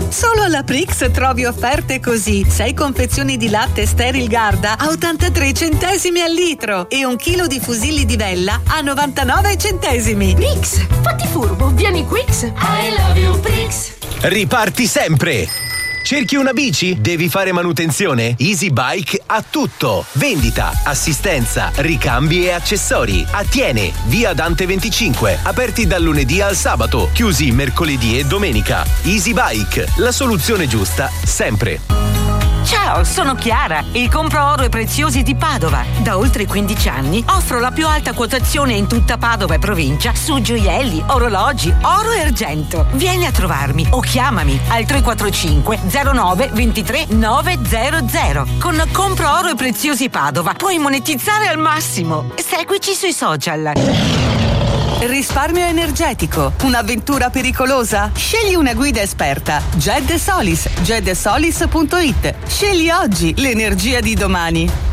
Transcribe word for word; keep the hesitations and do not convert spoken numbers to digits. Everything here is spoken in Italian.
Solo alla Prix trovi offerte così: sei confezioni di latte Steril Garda a ottantatré centesimi al litro e un chilo di fusilli di vella a novantanove centesimi. Prix, fatti furbo, vieni Quix. I love you Prix. Riparti sempre! Cerchi una bici? Devi fare manutenzione? Easy Bike ha tutto. Vendita, assistenza, ricambi e accessori. Attiene, via Dante venticinque, aperti dal lunedì al sabato, chiusi mercoledì e domenica. Easy Bike, la soluzione giusta sempre. Ciao, sono Chiara e compro oro e preziosi di Padova. Da oltre quindici anni offro la più alta quotazione in tutta Padova e provincia su gioielli, orologi, oro e argento. Vieni a trovarmi o chiamami al tre quattro cinque zero nove due tre nove zero zero. Con Compro Oro e Preziosi Padova puoi monetizzare al massimo. Seguici sui social. Risparmio energetico, un'avventura pericolosa? Scegli una guida esperta. Ged Solis, ged solis punto it. Scegli oggi l'energia di domani.